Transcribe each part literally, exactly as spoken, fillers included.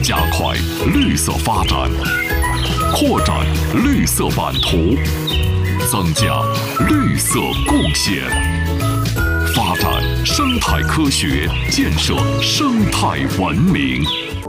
加快绿色发展，扩展绿色版图，增加绿色贡献，发展生态科学，建设生态文明。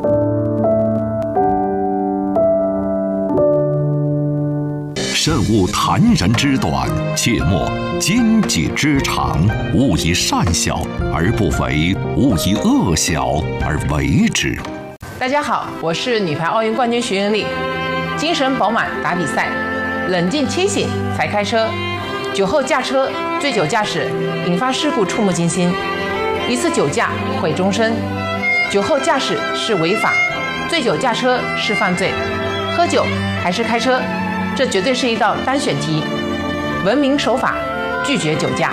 慎勿谗人之短，切莫奸己之长。勿以善小而不为，勿以恶小而为之。 大家好，我是女排奥运冠军徐云丽。精神饱满打比赛，冷静清醒才开车。酒后驾车、醉酒驾驶引发事故触目惊心，一次酒驾毁终身。酒后驾驶是违法，醉酒驾车是犯罪。喝酒还是开车？这绝对是一道单选题。文明守法，拒绝酒驾。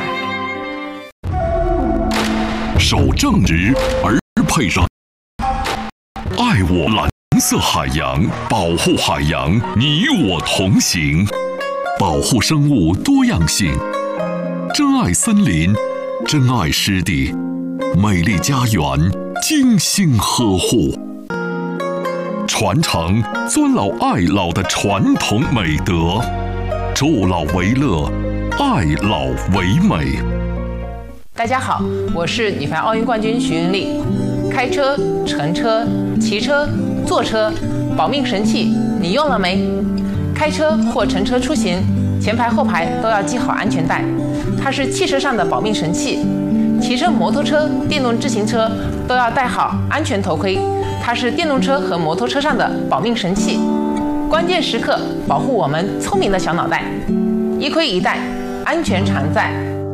守正直而配上爱我蓝色海洋，保护海洋，你我同行。保护生物多样性，珍爱森林，珍爱湿地，美丽家园，精心呵护。传承尊老爱老的传统美德，助老为乐，爱老为美。 大家好，我是女排奥运冠军徐云丽。开车、乘车、骑车、坐车，保命神器你用了没？开车或乘车出行，前排后排都要系好安全带，它是汽车上的保命神器。骑乘摩托车、电动自行车都要戴好安全头盔，它是电动车和摩托车上的保命神器。关键时刻保护我们聪明的小脑袋，一盔一带，安全常在。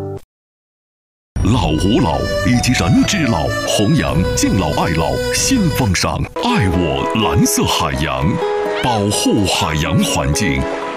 老吾老以及人之老，弘扬敬老爱老新风尚，爱我蓝色海洋，保护海洋环境，